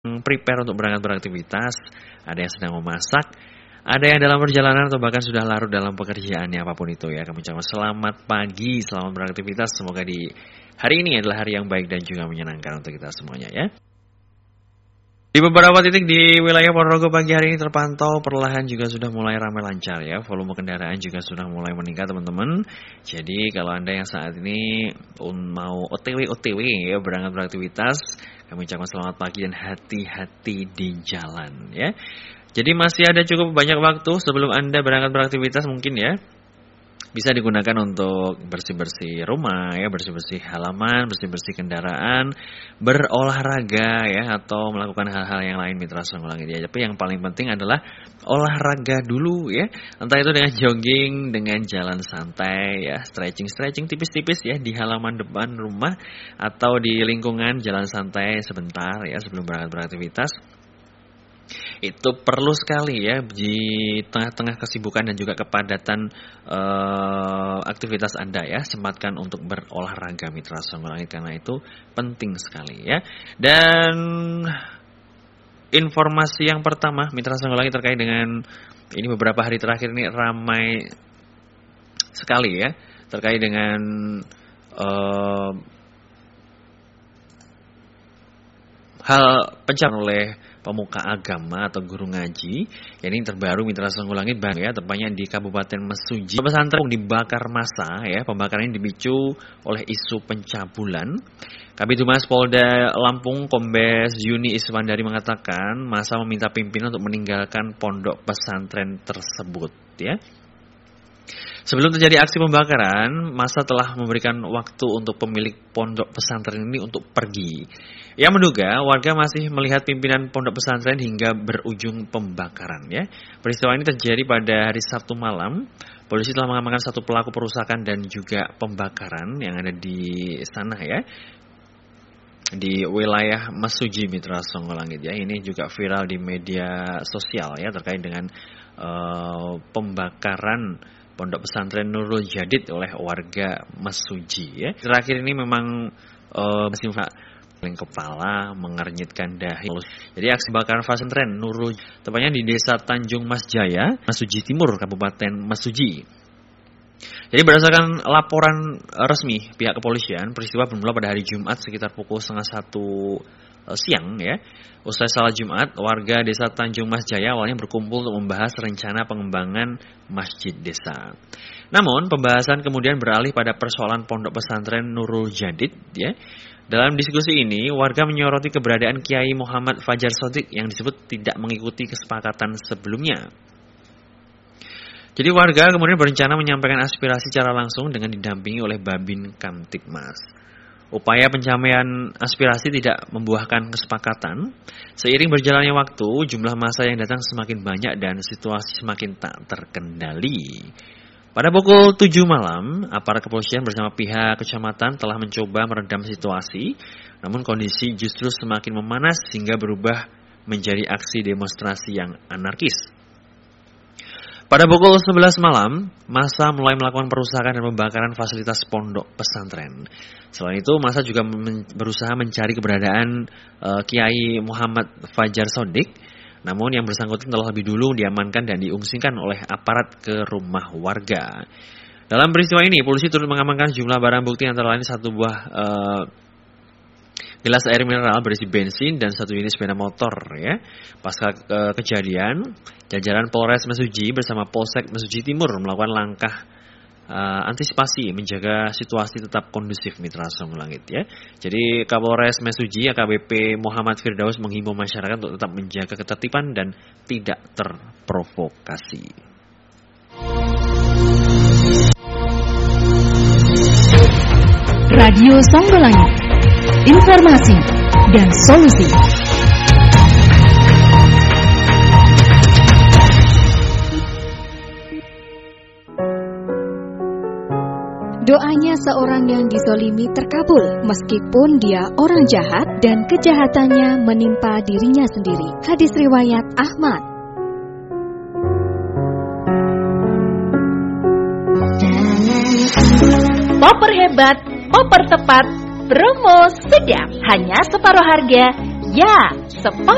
prepare untuk berangkat beraktivitas, ada yang sedang memasak, ada yang dalam perjalanan atau bahkan sudah larut dalam pekerjaannya apapun itu ya. Kami ucapkan selamat pagi, selamat beraktivitas. Semoga di hari ini adalah hari yang baik dan juga menyenangkan untuk kita semuanya ya. Di beberapa titik di wilayah Ponorogo pagi hari ini terpantau perlahan juga sudah mulai ramai lancar ya. Volume kendaraan juga sudah mulai meningkat teman-teman. Jadi kalau Anda yang saat ini mau OTW ya berangkat beraktivitas, kami ucapkan selamat pagi dan hati-hati di jalan ya. Jadi masih ada cukup banyak waktu sebelum Anda berangkat beraktivitas mungkin ya. Bisa digunakan untuk bersih-bersih rumah ya, bersih-bersih halaman, bersih-bersih kendaraan, berolahraga ya, atau melakukan hal-hal yang lain Mitra Songo Langit ya. Tapi yang paling penting adalah olahraga dulu ya. Entah itu dengan jogging, dengan jalan santai ya, stretching tipis-tipis ya di halaman depan rumah atau di lingkungan jalan santai sebentar ya sebelum berangkat beraktivitas. Itu perlu sekali ya di tengah-tengah kesibukan dan juga kepadatan aktivitas Anda ya. Sempatkan untuk berolahraga Mitra Songo Langit karena itu penting sekali ya. Dan informasi yang pertama Mitra Songo Langit terkait dengan ini beberapa hari terakhir ini ramai sekali ya terkait dengan hal pencarian oleh pemuka agama atau guru ngaji. Ini terbaru Mitra Songo Langit ya, tepatnya di Kabupaten Mesuji. Pesantren dibakar massa ya. Pembakaran ini dipicu oleh isu pencabulan. Kabid Humas Polda Lampung Kombes Yuni Iswandari mengatakan massa meminta pimpinan untuk meninggalkan pondok pesantren tersebut ya. Sebelum terjadi aksi pembakaran, massa telah memberikan waktu untuk pemilik pondok pesantren ini untuk pergi. Ia menduga warga masih melihat pimpinan pondok pesantren hingga berujung pembakaran ya. Peristiwa ini terjadi pada hari Sabtu malam. Polisi telah mengamankan satu pelaku perusakan dan juga pembakaran yang ada di sana ya. Di wilayah Mesuji Mitra Songo Langit ya. Ini juga viral di media sosial ya terkait dengan pembakaran pondok pesantren Nurul Jadid oleh warga Mesuji ya. Terakhir ini memang masih paling kepala mengernyitkan dahi. Jadi aksi bakaran pesantren Nurul tepatnya di Desa Tanjung Mas Jaya, Mesuji Timur, Kabupaten Mesuji. Jadi berdasarkan laporan resmi pihak kepolisian, peristiwa bermula pada hari Jumat sekitar pukul 12:30 siang ya. Usai salat Jumat, warga Desa Tanjung Mas Jaya awalnya berkumpul untuk membahas rencana pengembangan masjid desa. Namun, pembahasan kemudian beralih pada persoalan pondok pesantren Nurul Jadid ya. Dalam diskusi ini, warga menyoroti keberadaan Kiai Muhammad Fajar Shodiq yang disebut tidak mengikuti kesepakatan sebelumnya. Jadi warga kemudian berencana menyampaikan aspirasi secara langsung dengan didampingi oleh Babin Kamtibmas. Upaya pencapaian aspirasi tidak membuahkan kesepakatan. Seiring berjalannya waktu, jumlah massa yang datang semakin banyak dan situasi semakin tak terkendali. Pada pukul 7 malam, aparat kepolisian bersama pihak kecamatan telah mencoba meredam situasi. Namun kondisi justru semakin memanas hingga berubah menjadi aksi demonstrasi yang anarkis. Pada pukul 11 malam, massa mulai melakukan perusakan dan pembakaran fasilitas pondok pesantren. Selain itu, massa juga berusaha mencari keberadaan Kiai Muhammad Fajar Shodiq. Namun yang bersangkutan telah lebih dulu diamankan dan diungsikan oleh aparat ke rumah warga. Dalam peristiwa ini, polisi turut mengamankan jumlah barang bukti antara lain satu buah gelas air mineral berisi bensin dan satu unit sepeda motor ya. Pasca kejadian, jajaran Polres Mesuji bersama Polsek Mesuji Timur melakukan langkah antisipasi menjaga situasi tetap kondusif Mitra Songo Langit ya. Jadi Kapolres Mesuji AKBP Muhammad Firdaus menghimbau masyarakat untuk tetap menjaga ketertiban dan tidak terprovokasi. Radio Songo Langit, informasi dan solusi. Doanya seorang yang dizolimi terkabul meskipun dia orang jahat dan kejahatannya menimpa dirinya sendiri. Hadis riwayat Ahmad. Popper hebat, popper tepat, promo sedap, hanya separuh harga. Ya, separuh